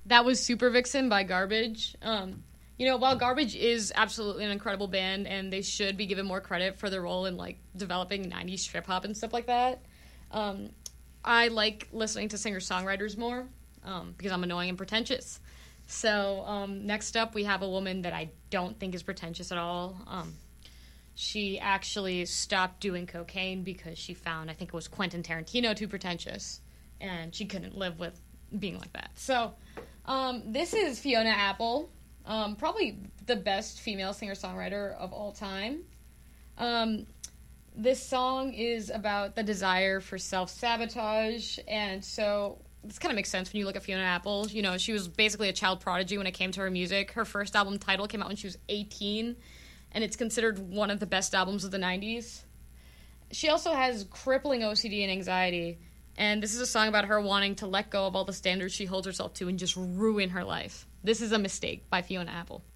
That was Super Vixen by Garbage. While Garbage is absolutely an incredible band and they should be given more credit for their role in, like, developing 90s trip-hop and stuff like that, I like listening to singer-songwriters more because I'm annoying and pretentious. So next up, we have a woman that I don't think is pretentious at all. She actually stopped doing cocaine because she found, I think it was Quentin Tarantino, too pretentious, and she couldn't live with being like that. So this is Fiona Apple. Probably the best female singer-songwriter of all time. This song is about the desire for self-sabotage, and so this kind of makes sense when you look at Fiona Apple. You know, she was basically a child prodigy when it came to her music. Her first album Tidal came out when she was 18, and it's considered one of the best albums of the 90s. She also has crippling OCD and anxiety, and this is a song about her wanting to let go of all the standards she holds herself to and just ruin her life. This is A Mistake by Fiona Apple.